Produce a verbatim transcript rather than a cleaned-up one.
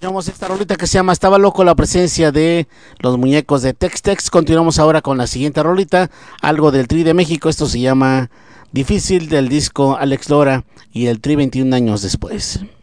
Escuchamos esta rolita que se llama Estaba Loco, la presencia de los muñecos de Tex Tex. Continuamos ahora con la siguiente rolita, algo del Tri de México. Esto se llama Difícil, del disco Alex Lora y el Tri veintiún años después.